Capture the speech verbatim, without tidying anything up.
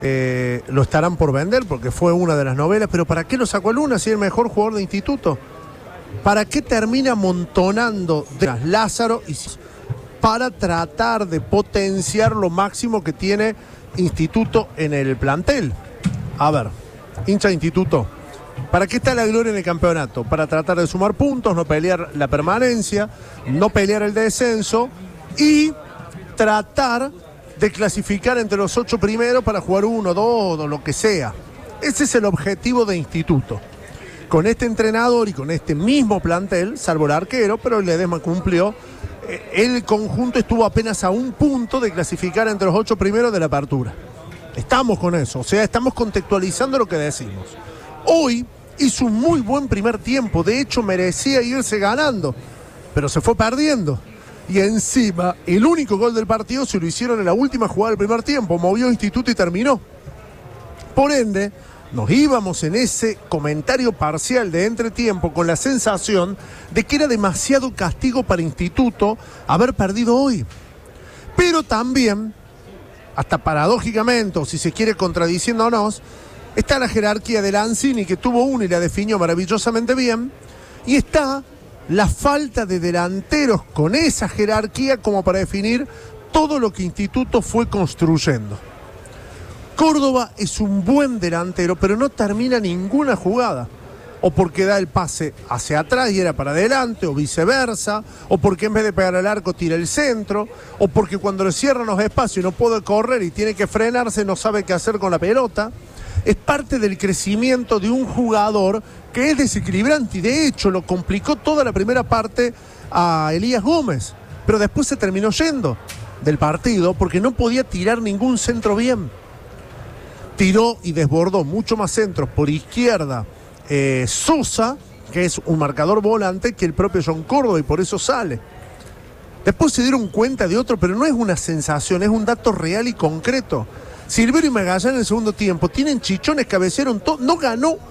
Eh, lo estarán por vender porque fue una de las novelas, pero ¿para qué lo sacó el Luna si es el mejor jugador de Instituto? ¿Para qué termina amontonando de Lázaro y para tratar de potenciar lo máximo que tiene Instituto en el plantel? A ver, hincha de Instituto, ¿para qué está la gloria en el campeonato? Para tratar de sumar puntos, no pelear la permanencia, no pelear el descenso y tratar de clasificar entre los ocho primeros para jugar uno, dos o lo que sea. Ese es el objetivo de Instituto. Con este entrenador y con este mismo plantel, salvo el arquero, pero el Ledesma cumplió, el conjunto estuvo apenas a un punto de clasificar entre los ocho primeros de la apertura. Estamos con eso, o sea, estamos contextualizando lo que decimos. Hoy hizo un muy buen primer tiempo, de hecho merecía irse ganando, pero se fue perdiendo. Y encima, el único gol del partido se lo hicieron en la última jugada del primer tiempo. Movió Instituto y terminó. Por ende, nos íbamos en ese comentario parcial de entretiempo con la sensación de que era demasiado castigo para Instituto haber perdido hoy. Pero también, hasta paradójicamente, o si se quiere contradiciéndonos, está la jerarquía de Lanzini, que tuvo una y la definió maravillosamente bien, y está la falta de delanteros con esa jerarquía como para definir todo lo que Instituto fue construyendo. Córdoba es un buen delantero, pero no termina ninguna jugada. O porque da el pase hacia atrás y era para adelante, o viceversa, o porque en vez de pegar al arco tira el centro, o porque cuando le cierran los espacios no puede correr y tiene que frenarse, no sabe qué hacer con la pelota. Es parte del crecimiento de un jugador que es desequilibrante y de hecho lo complicó toda la primera parte a Elías Gómez, pero después se terminó yendo del partido porque no podía tirar ningún centro bien. Tiró y desbordó mucho más centros por izquierda eh, Sosa, que es un marcador volante, que el propio John Córdoba, y por eso sale. Después se dieron cuenta de otro, pero no es una sensación, es un dato real y concreto. Silverio y Magallanes en el segundo tiempo tienen chichones, cabecearon todo, no ganó